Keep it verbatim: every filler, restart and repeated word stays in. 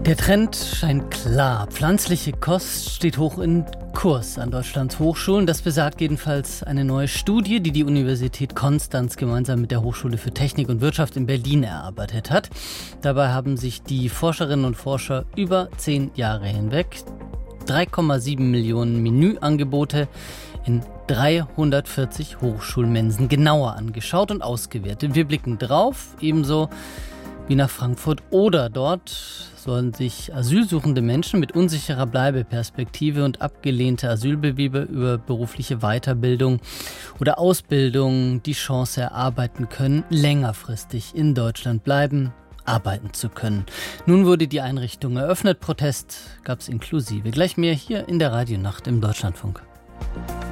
Der Trend scheint klar. Pflanzliche Kost steht hoch im Kurs an Deutschlands Hochschulen. Das besagt jedenfalls eine neue Studie, die die Universität Konstanz gemeinsam mit der Hochschule für Technik und Wirtschaft in Berlin erarbeitet hat. Dabei haben sich die Forscherinnen und Forscher über zehn Jahre hinweg drei Komma sieben Millionen Menüangebote in dreihundertvierzig Hochschulmensen genauer angeschaut und ausgewertet. Wir blicken drauf, ebenso wie nach Frankfurt oder. Dort sollen sich asylsuchende Menschen mit unsicherer Bleibeperspektive und abgelehnte Asylbewerber über berufliche Weiterbildung oder Ausbildung die Chance erarbeiten können, längerfristig in Deutschland bleiben, arbeiten zu können. Nun wurde die Einrichtung eröffnet. Protest gab es inklusive. Gleich mehr hier in der Radionacht im Deutschlandfunk.